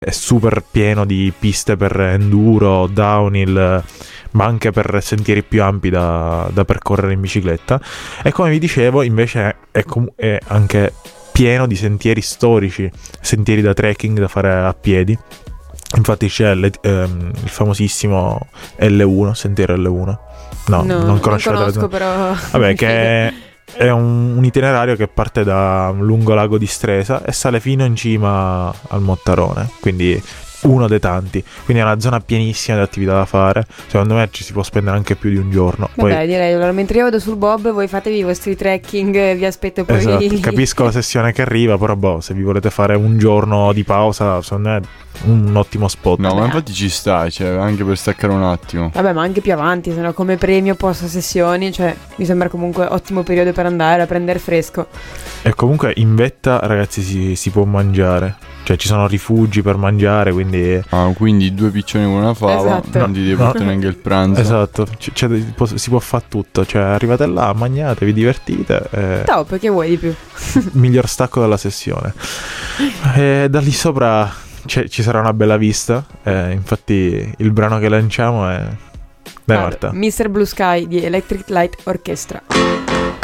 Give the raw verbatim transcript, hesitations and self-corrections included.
è super pieno di piste per enduro, downhill, ma anche per sentieri più ampi da, da percorrere in bicicletta. E come vi dicevo, invece è, com- è anche pieno di sentieri storici, sentieri da trekking da fare a piedi. Infatti c'è le, ehm, il famosissimo L uno, sentiero L uno. No, no non conoscete. Non conosco, però. Vabbè, che è un, un itinerario che parte da lungo lago di Stresa e sale fino in cima al Mottarone, quindi uno dei tanti, quindi è una zona pienissima di attività da fare. Secondo me ci si può spendere anche più di un giorno. Vabbè, poi, direi, allora mentre io vado sul Bob, voi fatevi i vostri trekking, vi aspetto poi. esatto, capisco la sessione che arriva, però boh, se vi volete fare un giorno di pausa, secondo me è un ottimo spot. No, Vabbè. ma infatti ci sta, cioè, anche per staccare un attimo. Vabbè, ma anche più avanti, se no come premio post sessioni, cioè mi sembra comunque ottimo periodo per andare a prendere fresco. E comunque in vetta, ragazzi, si, si può mangiare, cioè ci sono rifugi per mangiare, quindi Ah, quindi due piccioni con una fava, Esatto. non ti devi No. portare neanche il pranzo. esatto, c- cioè, può- si può fare tutto, cioè arrivate là, mangiate, vi divertite, eh, Top, che vuoi di più? miglior stacco della sessione. E da lì sopra c'è- ci sarà una bella vista, eh, infatti il brano che lanciamo è... Dai, Marta. mister Blue Sky di Electric Light Orchestra.